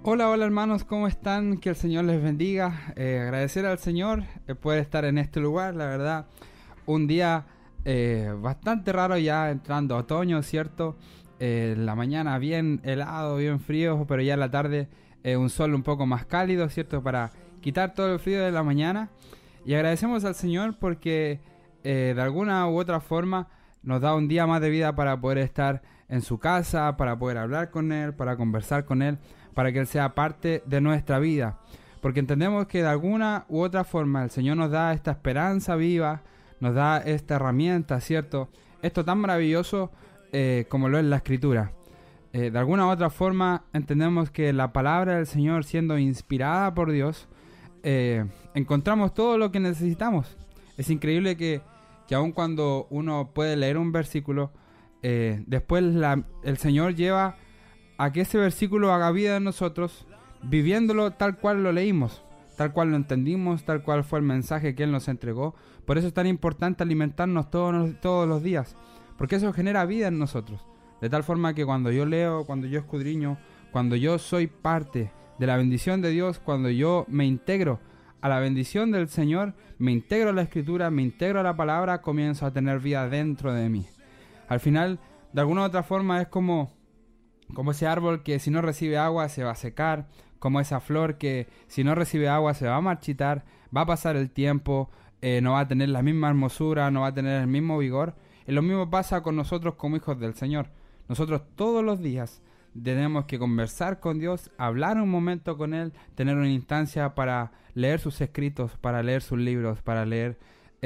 Hola, hola hermanos, ¿cómo están? Que el Señor les bendiga. Agradecer al Señor poder estar en este lugar, la verdad. Un día bastante raro ya entrando a otoño, ¿cierto? La mañana bien helado, bien frío, pero ya en la tarde un sol un poco más cálido, ¿cierto? Para quitar todo el frío de la mañana. Y agradecemos al Señor porque de alguna u otra forma nos da un día más de vida para poder estar en su casa, para poder hablar con Él, para conversar con Él, para que Él sea parte de nuestra vida. Porque entendemos que de alguna u otra forma el Señor nos da esta esperanza viva, nos da esta herramienta, ¿cierto? Esto tan maravilloso como lo es la Escritura. De alguna u otra forma entendemos que la palabra del Señor, siendo inspirada por Dios, encontramos todo lo que necesitamos. Es increíble que aun cuando uno puede leer un versículo, después el Señor lleva a que ese versículo haga vida en nosotros, viviéndolo tal cual lo leímos, tal cual lo entendimos, tal cual fue el mensaje que Él nos entregó. Por eso es tan importante alimentarnos todos los días, porque eso genera vida en nosotros. De tal forma que cuando yo leo, cuando yo escudriño, cuando yo soy parte de la bendición de Dios, cuando yo me integro a la bendición del Señor, me integro a la Escritura, me integro a la palabra, comienzo a tener vida dentro de mí. Al final, de alguna u otra forma, es como ese árbol que si no recibe agua se va a secar, como esa flor que si no recibe agua se va a marchitar, va a pasar el tiempo, no va a tener la misma hermosura, no va a tener el mismo vigor. Y lo mismo pasa con nosotros como hijos del Señor. Nosotros todos los días tenemos que conversar con Dios, hablar un momento con Él, tener una instancia para leer sus escritos, para leer sus libros, para leer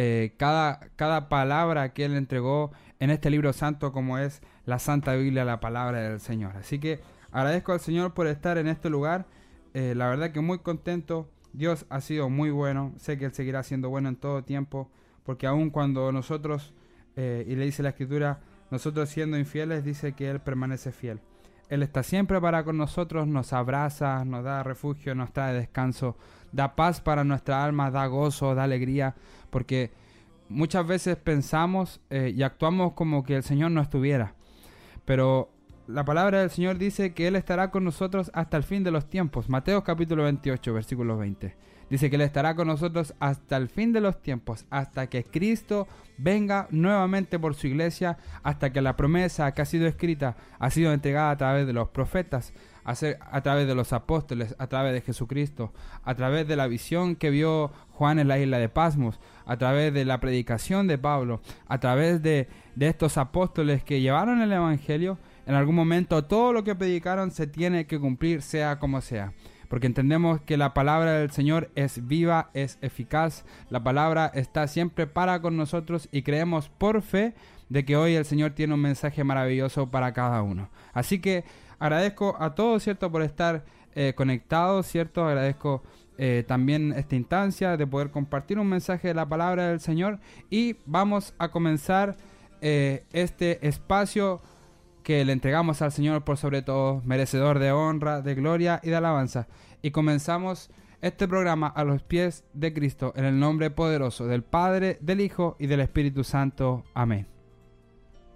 cada palabra que Él entregó en este libro santo como es la Santa Biblia, la palabra del Señor. Así que agradezco al Señor por estar en este lugar. La verdad que muy contento. Dios ha sido muy bueno. Sé que Él seguirá siendo bueno en todo tiempo, porque aun cuando nosotros, y le dice la Escritura, nosotros siendo infieles, dice que Él permanece fiel. Él está siempre para con nosotros, nos abraza, nos da refugio, nos trae descanso, da paz para nuestra alma, da gozo, da alegría, porque muchas veces pensamos y actuamos como que el Señor no estuviera. Pero la palabra del Señor dice que Él estará con nosotros hasta el fin de los tiempos. Mateo capítulo 28, versículo 20. Dice que Él estará con nosotros hasta el fin de los tiempos, hasta que Cristo venga nuevamente por su iglesia, hasta que la promesa que ha sido escrita, ha sido entregada a través de los profetas, a través de los apóstoles, a través de Jesucristo, a través de la visión que vio Juan en la isla de Patmos, a través de la predicación de Pablo, a través de estos apóstoles que llevaron el evangelio. En algún momento todo lo que predicaron se tiene que cumplir, sea como sea. Porque entendemos que la palabra del Señor es viva, es eficaz. La palabra está siempre para con nosotros y creemos por fe de que hoy el Señor tiene un mensaje maravilloso para cada uno. Así que agradezco a todos, ¿cierto?, por estar conectados, ¿cierto? Agradezco también esta instancia de poder compartir un mensaje de la palabra del Señor. Y vamos a comenzar este espacio que le entregamos al Señor por sobre todo, merecedor de honra, de gloria y de alabanza. Y comenzamos este programa a los pies de Cristo, en el nombre poderoso del Padre, del Hijo y del Espíritu Santo. Amén.